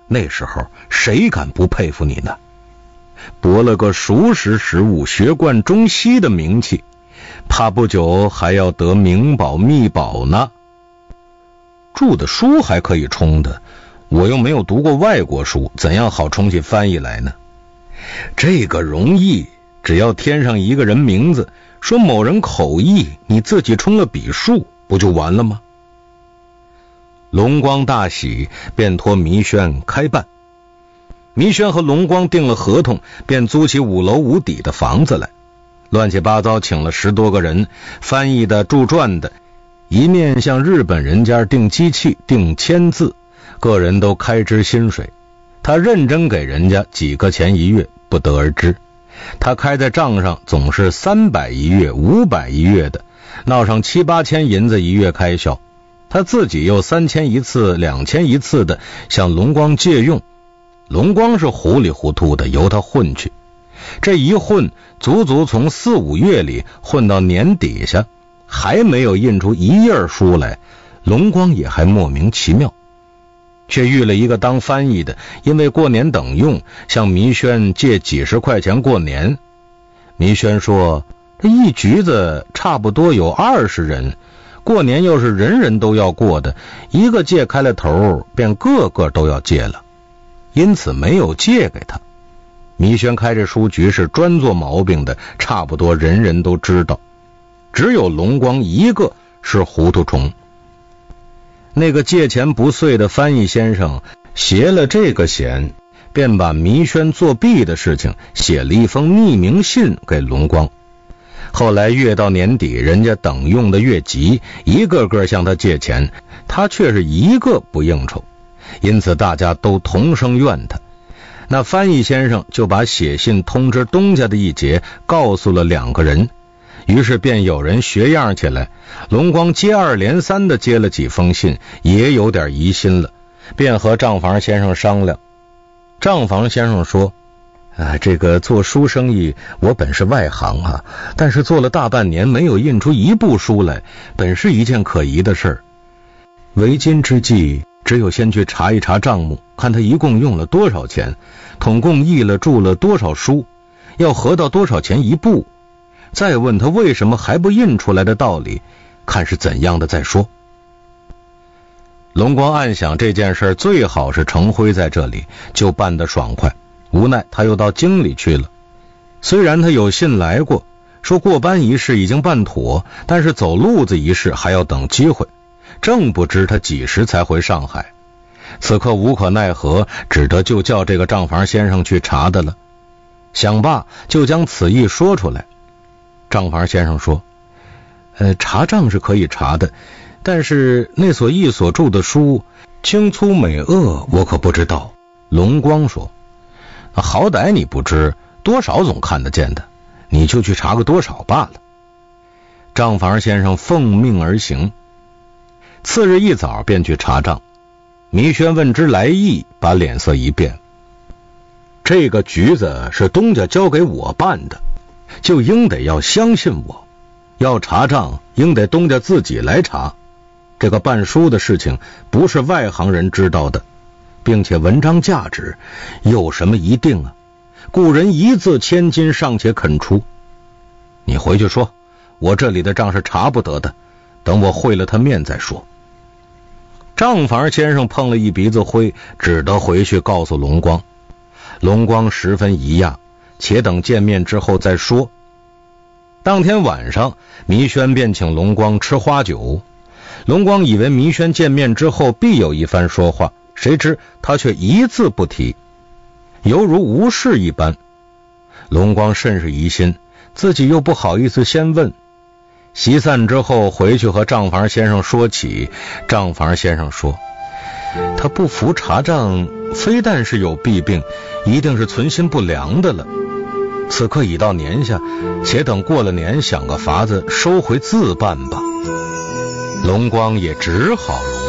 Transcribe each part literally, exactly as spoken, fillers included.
那时候谁敢不佩服你呢？博了个熟识时务、学贯中西的名气，怕不久还要得名宝秘宝呢。著的书还可以冲的，我又没有读过外国书，怎样好冲起翻译来呢？这个容易，只要添上一个人名字，说某人口译，你自己冲了笔数，不就完了吗？龙光大喜，便托弥轩开办。弥轩和龙光订了合同，便租起五楼五底的房子来，乱七八糟请了十多个人，翻译的、著传的，一面向日本人家订机器、订签字，个人都开支薪水。他认真给人家几个钱一月，不得而知。他开在账上总是三百一月、五百一月的，闹上七八千银子一月开销。他自己又三千一次、两千一次的向龙光借用。龙光是糊里糊涂的由他混去，这一混足足从四五月里混到年底下，还没有印出一页书来。龙光也还莫名其妙，却遇了一个当翻译的，因为过年等用，向弥轩借几十块钱过年。弥轩说，这一局子差不多有二十人，过年又是人人都要过的，一个借开了头，便个个都要借了，因此没有借给他。弥轩开这书局是专做毛病的，差不多人人都知道，只有龙光一个是糊涂虫。那个借钱不遂的翻译先生携了这个嫌，便把弥轩作弊的事情写了一封匿名信给龙光。后来越到年底，人家等用的越急，一个个向他借钱，他却是一个不应酬，因此大家都同声怨他。那翻译先生就把写信通知东家的一节告诉了两个人，于是便有人学样起来。龙光接二连三的接了几封信，也有点疑心了，便和账房先生商量。账房先生说，啊，这个做书生意我本是外行啊，但是做了大半年没有印出一部书来，本是一件可疑的事儿。为今之计，只有先去查一查账目，看他一共用了多少钱，统共译了著了多少书，要合到多少钱一部，再问他为什么还不印出来的道理，看是怎样的再说。龙光暗想这件事最好是程辉在这里，就办得爽快，无奈他又到京里去了。虽然他有信来过，说过班一事已经办妥，但是走路子一事还要等机会，正不知他几时才回上海。此刻无可奈何，只得就叫这个账房先生去查的了。想罢就将此意说出来。账房先生说，呃，查账是可以查的，但是那所译所著的书轻粗美恶我可不知道。龙光说，好歹你不知，多少总看得见的，你就去查个多少罢了。账房先生奉命而行，次日一早便去查账。弥轩问之来意，把脸色一变，这个局子是东家交给我办的，就应得要相信我，要查账应得东家自己来查，这个办书的事情不是外行人知道的，并且文章价值有什么一定啊？故人一字千金尚且肯出，你回去说我这里的账是查不得的，等我会了他面再说。账房先生碰了一鼻子灰，只得回去告诉龙光。龙光十分疑讶，且等见面之后再说。当天晚上，弥轩便请龙光吃花酒。龙光以为弥轩见面之后必有一番说话，谁知他却一字不提，犹如无事一般。龙光甚是疑心，自己又不好意思先问。席散之后回去和账房先生说起，账房先生说，他不服查账，非但是有弊病，一定是存心不良的了。此刻已到年下，且等过了年想个法子收回自办吧。龙光也只好如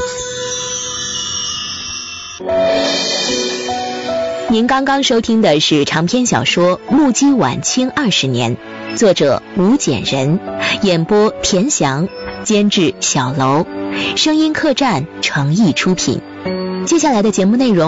此。 您刚刚收听的是长篇小说《目击晚清二十年》，作者吴简人，演播田翔，监制小楼，声音客栈诚意出品。接下来的节目内容